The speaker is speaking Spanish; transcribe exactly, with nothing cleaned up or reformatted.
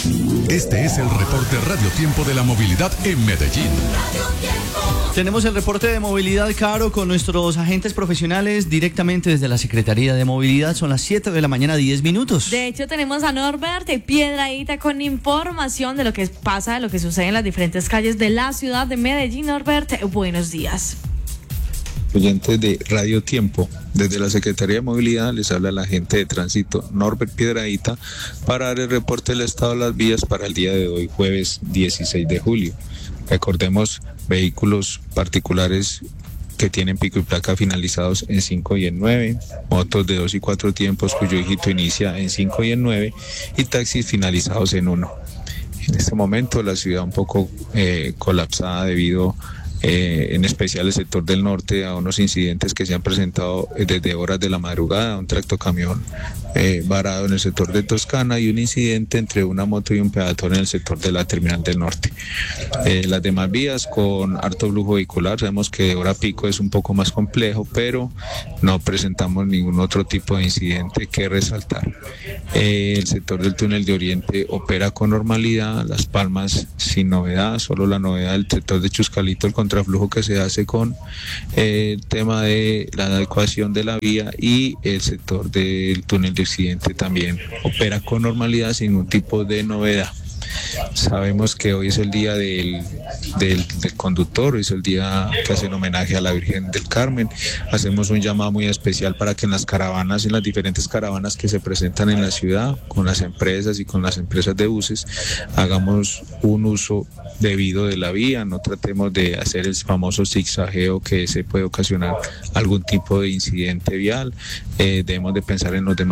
Este es el reporte Radio Tiempo de la movilidad en Medellín. Tenemos el reporte de movilidad, Caro, con nuestros agentes profesionales directamente desde la Secretaría de Movilidad. Son las siete de la mañana, diez minutos. De hecho, tenemos a Norbert Piedradita con información de lo que pasa, de lo que sucede en las diferentes calles de la ciudad de Medellín. Norbert, buenos días. Oyentes de Radio Tiempo, desde la Secretaría de Movilidad les habla el agente de tránsito Norbert Piedradita para dar el reporte del estado de las vías para el día de hoy, jueves dieciséis de julio. Recordemos, vehículos particulares que tienen pico y placa finalizados en cinco y en nueve, motos de dos y cuatro tiempos cuyo dígito inicia en cinco y en nueve y taxis finalizados en uno. En este momento la ciudad un poco eh, colapsada debido Eh, en especial el sector del norte, a unos incidentes que se han presentado desde horas de la madrugada, un tractocamión eh, varado en el sector de Toscana y un incidente entre una moto y un peatón en el sector de la terminal del norte. Eh, las demás vías con harto flujo vehicular, sabemos que de hora pico es un poco más complejo, pero no presentamos ningún otro tipo de incidente que resaltar. Eh, el sector del túnel de Oriente opera con normalidad, Las Palmas sin novedad, solo la novedad del sector de Chuscalito, el contraflujo que se hace con eh, el tema de la adecuación de la vía, y el sector del túnel de Occidente también opera con normalidad sin ningún tipo de novedad. Sabemos que hoy es el día del, del, del conductor, hoy es el día que hacen homenaje a la Virgen del Carmen. Hacemos un llamado muy especial para que en las caravanas, en las diferentes caravanas que se presentan en la ciudad, con las empresas y con las empresas de buses, hagamos un uso debido de la vía, no tratemos de hacer el famoso zigzagueo que se puede ocasionar algún tipo de incidente vial. Eh, debemos de pensar en los demás